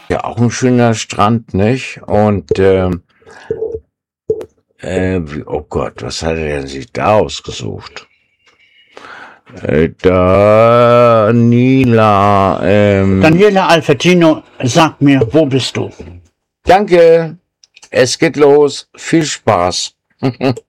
Ja, auch ein schöner Strand, nicht? Und oh Gott, was hat er denn sich da ausgesucht? Daniela, Daniela Albertino, sag mir, wo bist du? danke, es geht los, viel Spaß.